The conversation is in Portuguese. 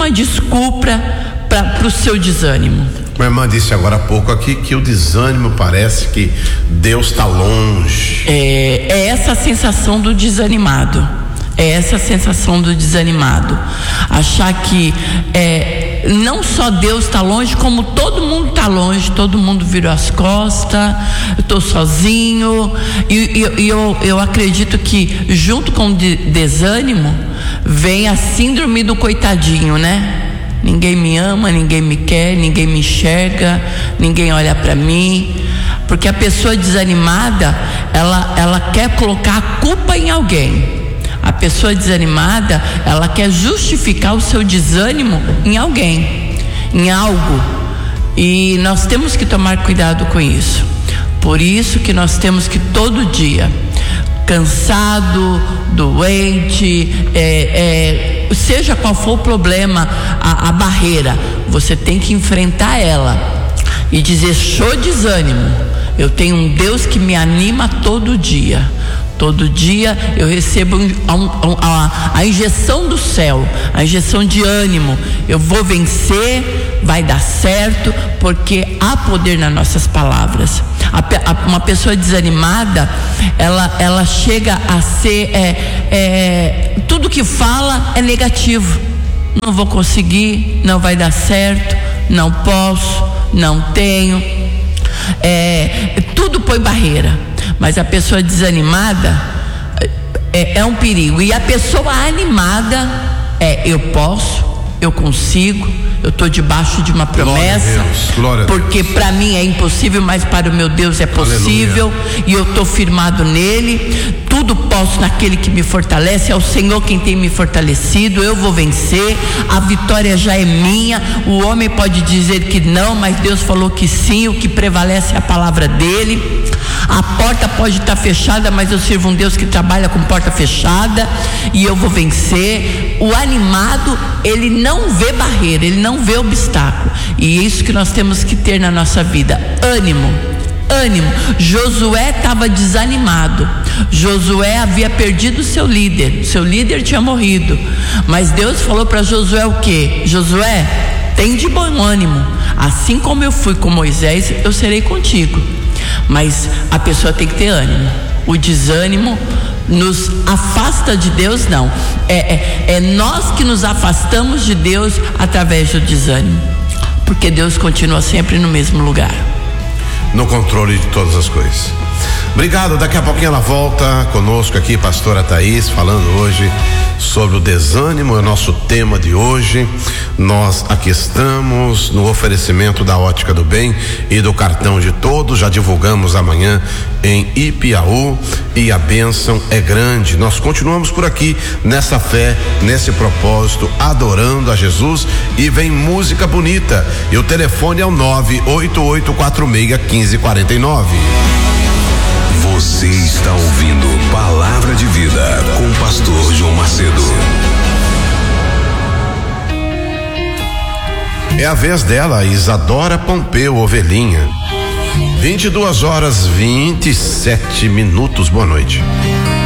uma desculpa para o seu desânimo. Minha irmã disse agora há pouco aqui que o desânimo parece que Deus está longe. É essa a sensação do desanimado. Achar que não só Deus está longe, como todo mundo está longe, todo mundo virou as costas, eu estou sozinho. E eu acredito que junto com o desânimo vem a síndrome do coitadinho, né? Ninguém me ama, ninguém me quer, ninguém me enxerga, ninguém olha para mim. Porque a pessoa desanimada, ela quer colocar a culpa em alguém. A pessoa desanimada, ela quer justificar o seu desânimo em alguém, em algo. E nós temos que tomar cuidado com isso. Por isso que nós temos que todo dia, cansado, doente, seja qual for o problema, a barreira, você tem que enfrentar ela e dizer: show desânimo, eu tenho um Deus que me anima todo dia. Todo dia eu recebo a injeção do céu, a injeção de ânimo. Eu vou vencer, vai dar certo, porque há poder nas nossas palavras. Uma pessoa desanimada, ela chega a ser tudo que fala é negativo. Não vou conseguir, não vai dar certo, não posso, não tenho. Tudo põe barreira. Mas a pessoa desanimada é um perigo. E a pessoa animada eu posso, eu consigo, eu estou debaixo de uma promessa. Glória a Deus. Porque para mim é impossível, mas para o meu Deus é possível. Aleluia. E eu estou firmado nele. Tudo posso naquele que me fortalece. É o Senhor quem tem me fortalecido. Eu vou vencer, a vitória já é minha. O homem pode dizer que não, mas Deus falou que sim. O que prevalece é a palavra dele. A porta pode estar fechada, mas eu sirvo um Deus que trabalha com porta fechada, e eu vou vencer. O animado, ele não vê barreira, ele não vê obstáculo. E é isso que nós temos que ter na nossa vida: ânimo. Josué estava desanimado. Josué havia perdido seu líder tinha morrido. Mas Deus falou para Josué o quê? Josué, tem de bom ânimo, assim como eu fui com Moisés, eu serei contigo. Mas a pessoa tem que ter ânimo. O desânimo nos afasta de Deus, não. É nós que nos afastamos de Deus através do desânimo. Porque Deus continua sempre no mesmo lugar, no controle de todas as coisas. Obrigado, daqui a pouquinho ela volta conosco aqui, pastora Thaís, falando hoje sobre o desânimo, é o nosso tema de hoje. Nós aqui estamos no oferecimento da Ótica do Bem e do Cartão de Todos. Já divulgamos amanhã em Ipiaú e a bênção é grande. Nós continuamos por aqui nessa fé, nesse propósito, adorando a Jesus, e vem música bonita. E o telefone é o 988461549. Você está ouvindo Palavra de Vida com o pastor João Macedo. É a vez dela, Isadora Pompeu Ovelhinha. 22h27. Boa noite.